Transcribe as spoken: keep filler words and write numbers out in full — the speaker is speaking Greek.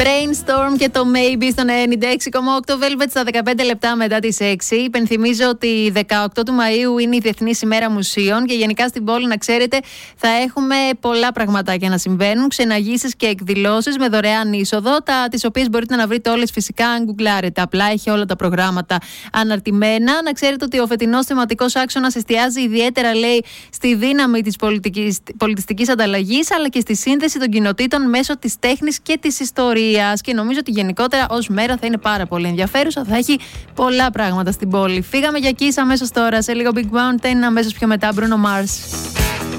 Brainstorm και το Maybe στον ενενήντα έξι κόμμα οκτώ Velvet στα δεκαπέντε λεπτά μετά τις έξι. Υπενθυμίζω ότι δεκαοκτώ του Μαΐου είναι η Διεθνής ημέρα μουσείων και γενικά στην πόλη, να ξέρετε, θα έχουμε πολλά πραγματάκια να συμβαίνουν. Ξεναγήσεις και εκδηλώσεις με δωρεάν είσοδο, τα, τις οποίες μπορείτε να βρείτε όλες φυσικά αν γκουγκλάρετε. Απλά έχει όλα τα προγράμματα αναρτημένα. Να ξέρετε ότι ο φετινός θεματικός άξονας εστιάζει ιδιαίτερα, λέει, στη δύναμη της πολιτιστικής ανταλλαγής, αλλά και στη σύνδεση των κοινοτήτων μέσω της τέχνης και της ιστορίας. Και νομίζω ότι γενικότερα ως μέρα θα είναι πάρα πολύ ενδιαφέρουσα. Θα έχει πολλά πράγματα στην πόλη. Φύγαμε για Kiss αμέσως τώρα. Σε λίγο Big Mountain, αμέσως πιο μετά Bruno Mars.